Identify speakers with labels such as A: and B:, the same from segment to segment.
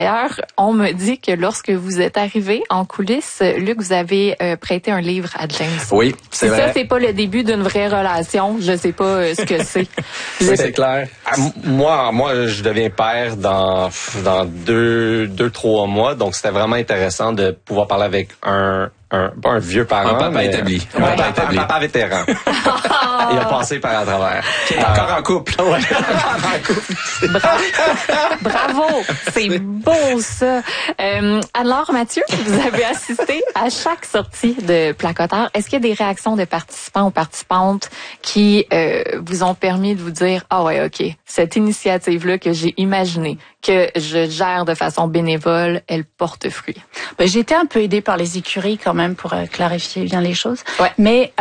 A: D'ailleurs, on me dit que lorsque vous êtes arrivé en coulisses, Luc, vous avez prêté un livre à James.
B: Oui, c'est vrai.
A: Ça, c'est pas le début d'une vraie relation. Je sais pas ce que c'est.
B: C'est clair. Moi, je deviens père dans 2-3 mois, donc c'était vraiment intéressant de pouvoir parler avec pas un vieux parent,
C: un papa établi.
B: Un papa vétéran. Il a passé par à travers.
C: Encore en couple.
B: Ouais.
A: Bravo, c'est beau ça. Alors Mathieu, vous avez assisté à chaque sortie de Placoteur. Est-ce qu'il y a des réactions de participants ou participantes qui vous ont permis de vous dire ah ouais, ok, cette initiative-là que j'ai imaginée, que je gère de façon bénévole, elle porte fruit?
D: J'ai été un peu aidée par les écuries quand même pour clarifier bien les choses.
A: Ouais.
D: Mais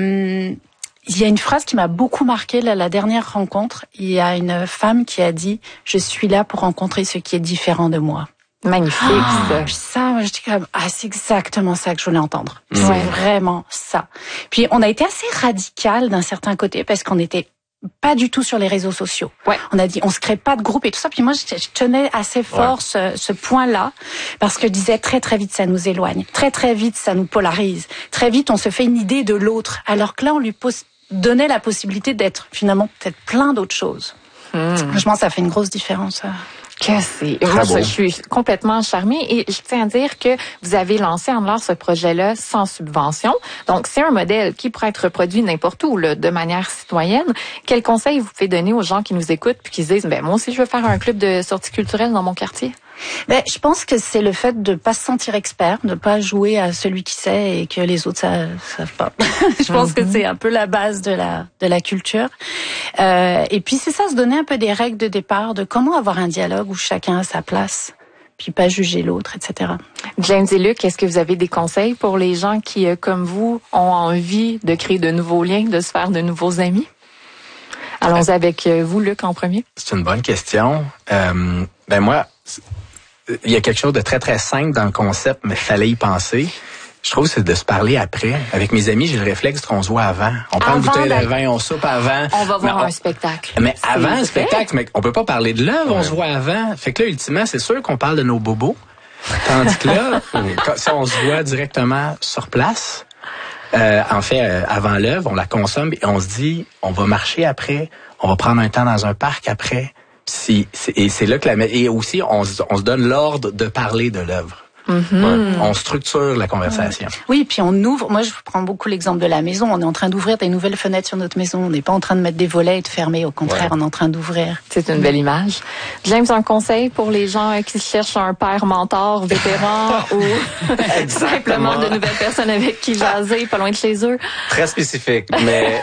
D: il y a une phrase qui m'a beaucoup marquée la dernière rencontre. Il y a une femme qui a dit « Je suis là pour rencontrer ce qui est différent de moi ».
A: Magnifique.
D: Puis ça, moi, je dis comme c'est exactement ça que je voulais entendre.
A: Ouais.
D: C'est vraiment ça. Puis on a été assez radical d'un certain côté parce qu'on était pas du tout sur les réseaux sociaux.
A: Ouais.
D: On a dit on se crée pas de groupe et tout ça. Puis moi je tenais assez fort ce point-là parce que je disais très très vite ça nous éloigne, très très vite ça nous polarise, très vite on se fait une idée de l'autre alors que là on lui donnait la possibilité d'être finalement peut-être plein d'autres choses. Je pense que ça fait une grosse différence.
A: Moi, je suis complètement charmée et je tiens à dire que vous avez lancé en ce projet-là sans subvention. Donc, c'est un modèle qui pourrait être reproduit n'importe où, là, de manière citoyenne. Quel conseil vous pouvez donner aux gens qui nous écoutent puis qui se disent, moi aussi, je veux faire un club de sortie culturelle dans mon quartier?
D: Je pense que c'est le fait de pas se sentir expert, de pas jouer à celui qui sait et que les autres savent pas. Je pense que c'est un peu la base de la culture. Et puis c'est ça, se donner un peu des règles de départ de comment avoir un dialogue où chacun a sa place, puis pas juger l'autre, etc.
A: James et Luc, est-ce que vous avez des conseils pour les gens qui, comme vous, ont envie de créer de nouveaux liens, de se faire de nouveaux amis? Allons avec vous, Luc, en premier.
B: C'est une bonne question. Moi, il y a quelque chose de très, très simple dans le concept, mais il fallait y penser. Je trouve que c'est de se parler après. Avec mes amis, j'ai le réflexe qu'on se voit avant. On prend une bouteille de vin, on soupe avant.
A: On va voir un spectacle.
B: Mais avant le spectacle, mais on peut pas parler de l'œuvre, on se voit avant. Fait que là, ultimement, c'est sûr qu'on parle de nos bobos. Tandis que là, si on se voit directement sur place, avant l'œuvre, on la consomme et on se dit, on va marcher après, on va prendre un temps dans un parc après. Et c'est là que et aussi on se donne l'ordre de parler de l'œuvre. On structure la conversation.
D: Oui, puis on ouvre. Moi, je prends beaucoup l'exemple de la maison. On est en train d'ouvrir des nouvelles fenêtres sur notre maison. On n'est pas en train de mettre des volets et de fermer. Au contraire, on est en train d'ouvrir.
A: C'est une belle image. James, un conseil pour les gens qui cherchent un père mentor, vétéran ou simplement de nouvelles personnes avec qui jaser, pas loin de chez eux?
B: Très spécifique, mais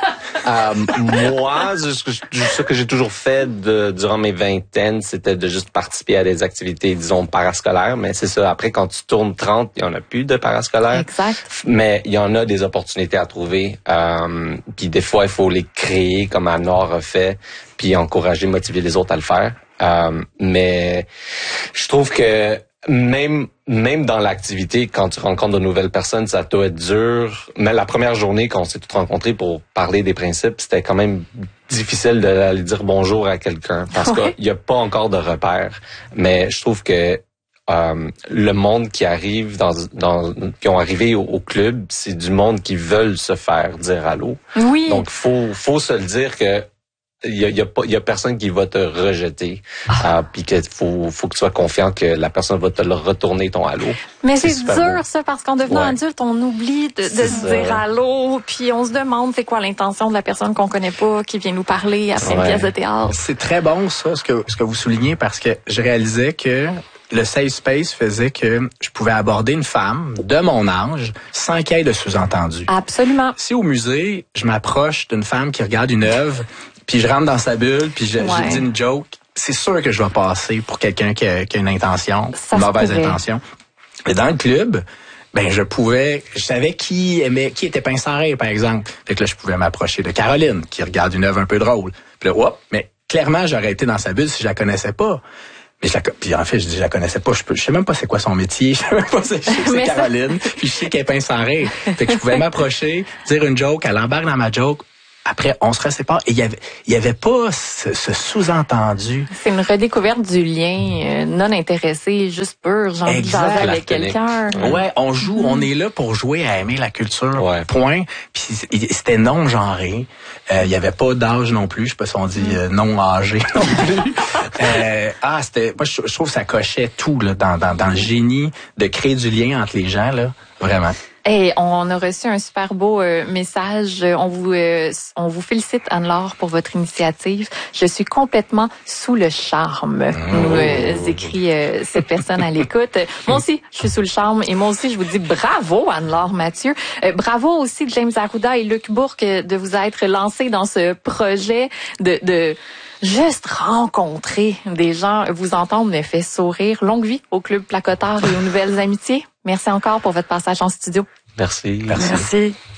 B: moi, ce que j'ai toujours fait durant mes vingtaines, c'était de juste participer à des activités, disons, parascolaires. Mais c'est ça, après, quand tu tournes 30, il y en a plus de parascolaires.
A: Exact.
B: Mais il y en a des opportunités à trouver. Puis des fois, il faut les créer comme Anne-Laure a fait, puis encourager, motiver les autres à le faire. Mais je trouve que même dans l'activité, quand tu rencontres de nouvelles personnes, ça doit être dur. Mais la première journée qu'on s'est tous rencontrés pour parler des principes, c'était quand même difficile d'aller dire bonjour à quelqu'un parce qu'il n'y a pas encore de repères. Mais je trouve que le monde qui arrive qui ont arrivé au club, c'est du monde qui veulent se faire dire allô.
A: Oui.
B: Donc faut se le dire que il y a personne qui va te rejeter, puis que faut que tu sois confiant que la personne va te le retourner ton allô.
A: Mais c'est dur
B: beau.
A: ça parce qu'en devenant adulte, on oublie de se dire allô, puis on se demande c'est quoi l'intention de la personne qu'on connaît pas qui vient nous parler après une pièce de théâtre.
B: C'est très bon ça ce que vous soulignez parce que je réalisais que le safe space faisait que je pouvais aborder une femme de mon âge sans qu'il y ait de sous-entendu.
A: Absolument.
B: Si au musée, je m'approche d'une femme qui regarde une œuvre, puis je rentre dans sa bulle, puis je dis une joke, c'est sûr que je vais passer pour quelqu'un qui a une intention, une mauvaise intention. Mais dans le club, je savais qui était pince sans rire, par exemple. Fait que là, je pouvais m'approcher de Caroline, qui regarde une œuvre un peu drôle. Puis là, mais clairement, j'aurais été dans sa bulle si je la connaissais pas. Mais puis en fait, je la connaissais pas. Je sais même pas c'est quoi son métier. Je sais même pas je sais que c'est Caroline. Puis je sais qu'elle pince sans rire. Fait que je pouvais m'approcher, dire une joke, elle embarque dans ma joke.
C: après, on se sépare. Et il y avait pas ce sous-entendu.
A: C'est une redécouverte du lien non intéressé, juste pur, j'ai envie de jaser avec quelqu'un.
C: Ouais, on joue, on est là pour jouer à aimer la culture, point. Puis c'était non-genré. Il y avait pas d'âge non plus, je sais pas si on dit non-âgé non plus. Moi, je trouve que ça cochait tout là, dans le génie de créer du lien entre les gens, là, vraiment.
A: Et on a reçu un super beau message. On vous félicite, Anne-Laure, pour votre initiative. Je suis complètement sous le charme, nous écrit cette personne à l'écoute. Moi aussi, je suis sous le charme. Et moi aussi, je vous dis bravo, Anne-Laure Mathieu. Bravo aussi, James Arruda et Luc Bourque, de vous être lancés dans ce projet de juste rencontrer des gens. Vous entendre me fait sourire. Longue vie au Club Placotard et aux Nouvelles Amitiés. Merci encore pour votre passage en studio.
B: Merci.
D: Merci.